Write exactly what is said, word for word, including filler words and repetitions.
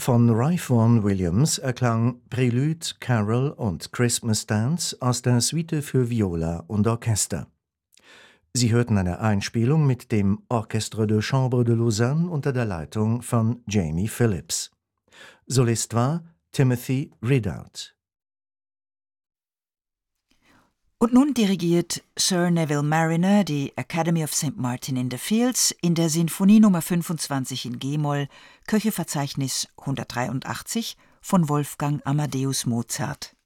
Von Ralph Vaughan Williams erklang Prelude, Carol und Christmas Dance aus der Suite für Viola und Orchester. Sie hörten eine Einspielung mit dem Orchestre de Chambre de Lausanne unter der Leitung von Jamie Phillips. Solist war Timothy Ridout. Und nun dirigiert Sir Neville Marriner die Academy of Saint Martin in the Fields in der Sinfonie Nummer fünfundzwanzig in G-Moll, Köchelverzeichnis hundertdreiundachtzig von Wolfgang Amadeus Mozart.